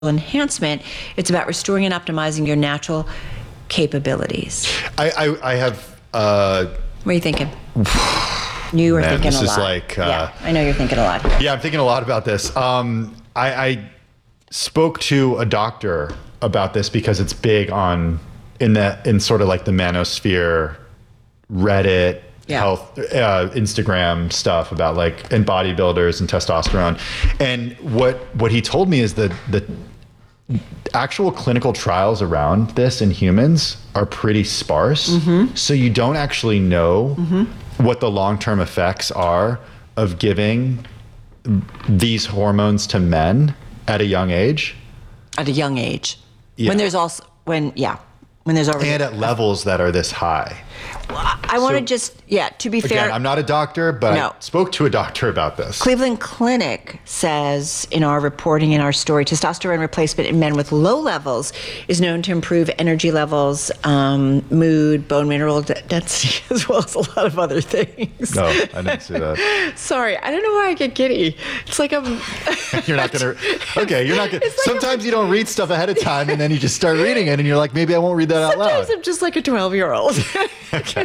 enhancement. It's about restoring and optimizing your natural capabilities. I have. What are you thinking? You were thinking a lot. This is like. Yeah, I know you're thinking a lot here. Yeah, I'm thinking a lot about this. I spoke to a doctor about this because it's big in sort of like the manosphere, Reddit, health, Instagram stuff about like in bodybuilders and testosterone. And what he told me is that the actual clinical trials around this in humans are pretty sparse. Mm-hmm. So you don't actually know what the long-term effects are of giving these hormones to men at a young age. At a young age. Yeah. When there's already. And at levels that are this high. I want to just, to be fair. Again, I'm not a doctor, but I spoke to a doctor about this. Cleveland Clinic says in our reporting in our story, testosterone replacement in men with low levels is known to improve energy levels, mood, bone mineral density, as well as a lot of other things. No, I didn't see that. Sorry, I don't know why I get giddy. It's like I'm... You're not going to... Okay, you're not going to... Like sometimes you don't read stuff ahead of time and then you just start reading it and you're like, maybe I won't read that out loud. Sometimes I'm just like a 12-year-old. Okay.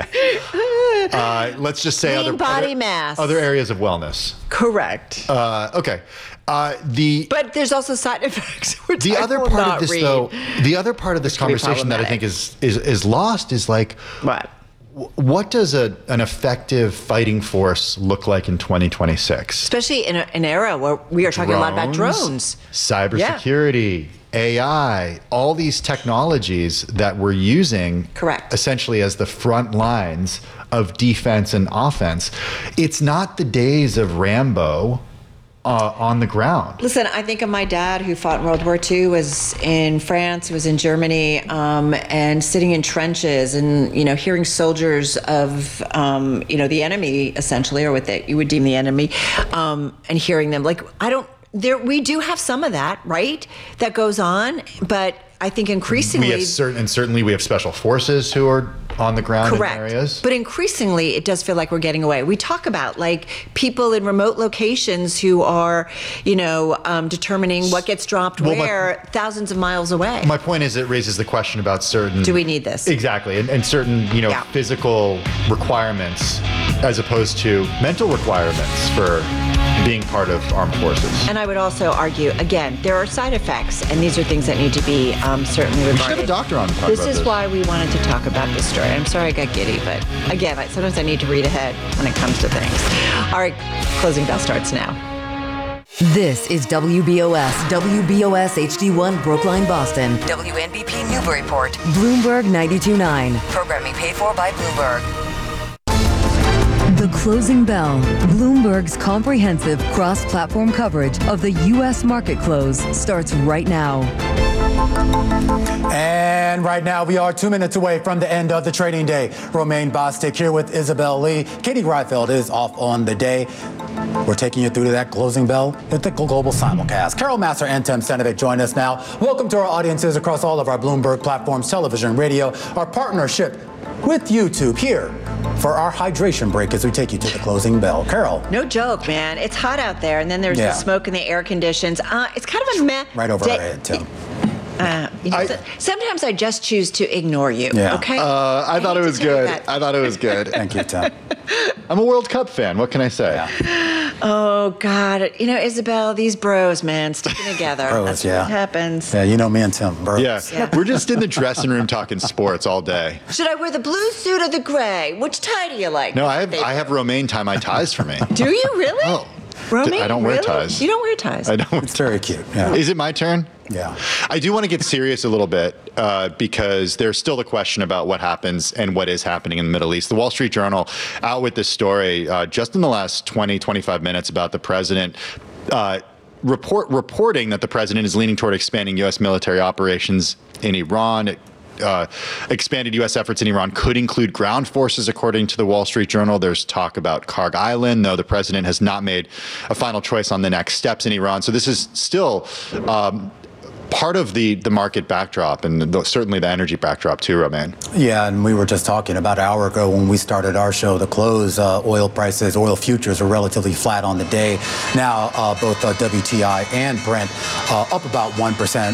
Let's just say other areas of wellness. Correct. Okay. But there's also side effects. The other part of this conversation that I think is lost is like, what does an effective fighting force look like in 2026? Especially in an era where we are talking a lot about drones, cybersecurity. AI, all these technologies that we're using essentially as the front lines of defense and offense. It's not the days of Rambo on the ground. Listen, I think of my dad who fought in World War II, was in France, was in Germany, and sitting in trenches and, hearing soldiers of, the enemy essentially, or what you would deem the enemy, and hearing them we do have some of that, right? That goes on, but I think increasingly... certainly we have special forces who are on the ground in areas. But increasingly, it does feel like we're getting away. We talk about people in remote locations who are, determining what gets dropped thousands of miles away. My point is it raises the question about certain... Do we need this? Exactly. And certain, physical requirements as opposed to mental requirements for being part of armed forces. And I would also argue, again, there are side effects, and these are things that need to be certainly regarded. We should have a doctor on to talk about this. This is why we wanted to talk about this story. I'm sorry I got giddy, but again, sometimes I need to read ahead when it comes to things. All right, closing bell starts now. This is WBOS HD1 Brookline, Boston. WNBP Newburyport. Bloomberg 92.9. Programming paid for by Bloomberg. The Closing Bell, Bloomberg's comprehensive cross-platform coverage of the U.S. market close starts right now. And right now, we are 2 minutes away from the end of the trading day. Romaine Bostick here with Isabel Lee. Katie Greifeld is off on the day. We're taking you through to that closing bell at the global simulcast. Carol Massar and Tim Stanovic join us now. Welcome to our audiences across all of our Bloomberg platforms, television, radio, our partnership with YouTube here for our hydration break as we take you to the closing bell. Carol. No joke, man. It's hot out there, and then there's the smoke and the air conditions. It's kind of a meh. Right over our head, Tim. Sometimes I just choose to ignore you. Yeah. Okay. I thought it was good. Thank you, Tim. I'm a World Cup fan. What can I say? Yeah. Oh God, Isabel, these bros, man, sticking together. Bros, That's what happens. Yeah, you know me and Tim, bros. Yeah. We're just in the dressing room talking sports all day. Should I wear the blue suit or the gray? Which tie do you like? No, I have Romaine tie my ties for me. Do you really? Oh. Romaine, I don't wear ties. You don't wear ties. I don't. It's very cute. Yeah. Is it my turn? Yeah. I do want to get serious a little bit because there's still the question about what happens and what is happening in the Middle East. The Wall Street Journal out with this story just in the last 25 minutes about the president reporting that the president is leaning toward expanding U.S. military operations in Iran. Expanded U.S. efforts in Iran could include ground forces, according to the Wall Street Journal. There's talk about Karg Island, though the president has not made a final choice on the next steps in Iran. So this is still part of the market backdrop and certainly the energy backdrop too, Romain. Yeah, and we were just talking about an hour ago when we started our show. The close, oil prices, oil futures are relatively flat on the day. Now, both WTI and Brent up about 1%.